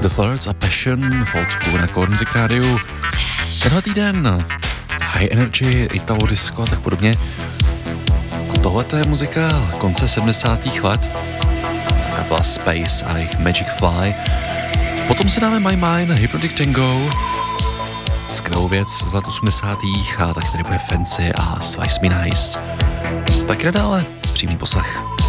The Thirds a Passion v Oldschool na Core Music Radio. Tenhle týden High Energy, Italo Disco a tak podobně. A tohle je muzika konce 70. let. Kapela Space a jejich Magic Fly. Potom si dáme My Mind, Hypnotic Tango. Skvělou věc z let 80. a tak tady bude Fancy a Slice Me Nice. Tak nadále přímý poslech.